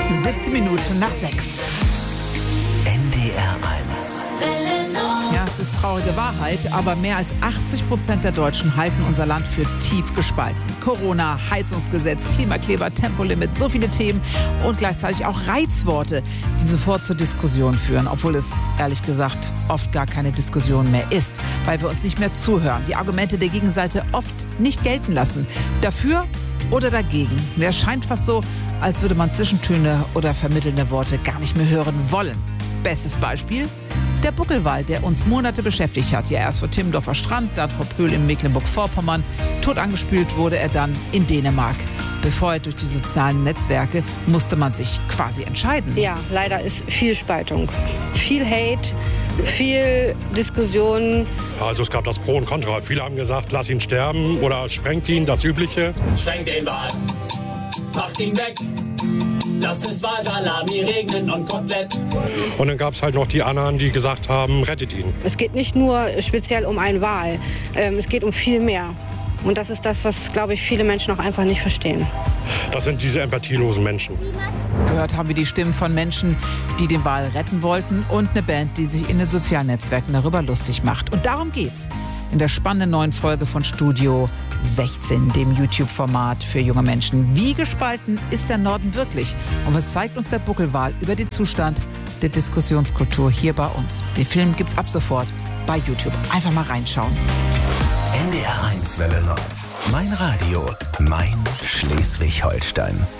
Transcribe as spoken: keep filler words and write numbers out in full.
siebzehn Minuten nach sechs. N D R eins. Ja, es ist traurige Wahrheit, aber mehr als achtzig Prozent der Deutschen halten unser Land für tief gespalten. Corona, Heizungsgesetz, Klimakleber, Tempolimit, so viele Themen und gleichzeitig auch Reizworte, die sofort zur Diskussion führen, obwohl es ehrlich gesagt oft gar keine Diskussion mehr ist, weil wir uns nicht mehr zuhören, die Argumente der Gegenseite oft nicht gelten lassen. Dafür oder dagegen. Es scheint fast so, als würde man Zwischentöne oder vermittelnde Worte gar nicht mehr hören wollen. Bestes Beispiel: der Buckelwal, der uns Monate beschäftigt hat. Ja, erst vor Timmendorfer Strand, dann vor Pöhl in Mecklenburg-Vorpommern. Tot angespült wurde er dann in Dänemark. Befeuert durch die sozialen Netzwerke musste man sich quasi entscheiden. Ja, leider ist viel Spaltung, viel Hate, viel Diskussion. Also es gab das Pro und Contra. Viele haben gesagt, lass ihn sterben oder sprengt ihn, das Übliche. Sprengt den Wal, macht ihn weg. Lass es Wahlsalami regnen und Kotelett. Und dann gab es halt noch die anderen, die gesagt haben, rettet ihn. Es geht nicht nur speziell um einen Wal, ähm, es geht um viel mehr. Und das ist das, was, glaube ich, viele Menschen auch einfach nicht verstehen. Das sind diese empathielosen Menschen. Gehört haben wir die Stimmen von Menschen, die den Wal retten wollten, und eine Band, die sich in den sozialen Netzwerken darüber lustig macht. Und darum geht's in der spannenden neuen Folge von Studio sechzehn, dem YouTube-Format für junge Menschen. Wie gespalten ist der Norden wirklich? Und was zeigt uns der Buckelwal über den Zustand der Diskussionskultur hier bei uns? Den Film gibt's ab sofort bei YouTube. Einfach mal reinschauen. N D R eins Welle Nord. Mein Radio, mein Schleswig-Holstein.